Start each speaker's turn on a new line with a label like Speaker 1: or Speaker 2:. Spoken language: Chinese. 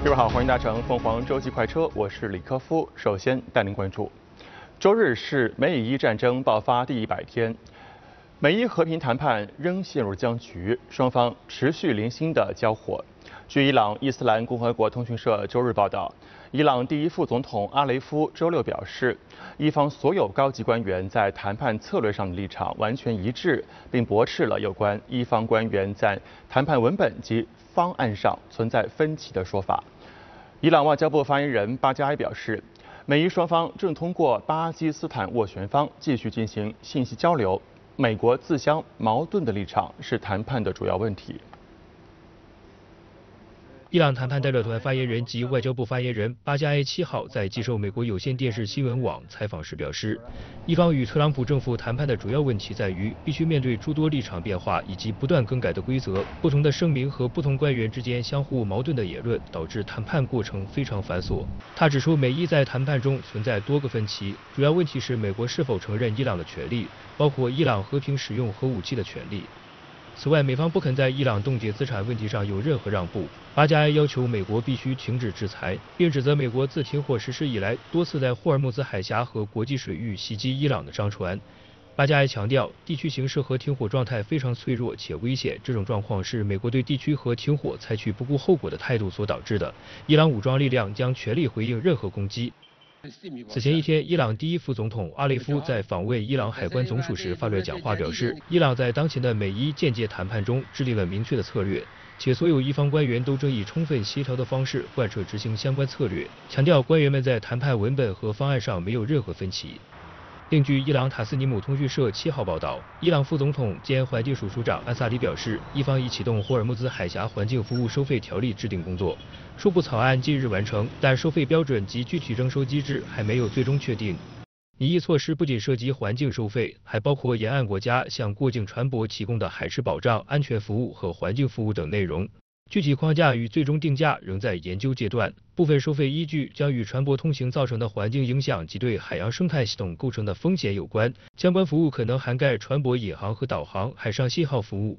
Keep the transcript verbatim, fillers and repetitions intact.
Speaker 1: 各位好，欢迎搭乘凤凰洲际快车，我是李科夫。首先带您关注，周日是美以伊战争爆发第一百天，美伊和平谈判仍陷入僵局，双方持续零星的交火。据伊朗伊斯兰共和国通讯社周日报道，伊朗第一副总统阿雷夫周六表示，伊方所有高级官员在谈判策略上的立场完全一致，并驳斥了有关伊方官员在谈判文本及方案上存在分歧的说法。伊朗外交部发言人巴加埃表示，美伊双方正通过巴基斯坦斡旋方继续进行信息交流。美国自相矛盾的立场是谈判的主要问题。
Speaker 2: 伊朗谈判代表团发言人及外交部发言人巴加埃七号在接受美国有线电视新闻网采访时表示，伊方与特朗普政府谈判的主要问题在于必须面对诸多立场变化以及不断更改的规则、不同的声明和不同官员之间相互矛盾的言论，导致谈判过程非常繁琐。他指出，美伊在谈判中存在多个分歧，主要问题是美国是否承认伊朗的权利，包括伊朗和平使用核武器的权利。此外，美方不肯在伊朗冻结资产问题上有任何让步。巴加埃要求美国必须停止制裁，并指责美国自停火实施以来多次在霍尔木兹海峡和国际水域袭击伊朗的商船。巴加埃强调，地区形势和停火状态非常脆弱且危险，这种状况是美国对地区和停火采取不顾后果的态度所导致的。伊朗武装力量将全力回应任何攻击。此前一天，伊朗第一副总统阿雷夫在访问伊朗海关总署时发表讲话，表示，伊朗在当前的美伊间接谈判中制定了明确的策略，且所有伊方官员都正以充分协调的方式贯彻执行相关策略，强调官员们在谈判文本和方案上没有任何分歧。另据伊朗塔斯尼姆通讯社七号报道，伊朗副总统兼环境署署长安萨里表示，伊方已启动霍尔木兹海峡环境服务收费条例制定工作，初步草案近日完成，但收费标准及具体征收机制还没有最终确定。拟议措施不仅涉及环境收费，还包括沿岸国家向过境船舶提供的海事保障、安全服务和环境服务等内容。具体框架与最终定价仍在研究阶段，部分收费依据将与船舶通行造成的环境影响及对海洋生态系统构成的风险有关。相关服务可能涵盖船舶引航和导航、海上信号服务、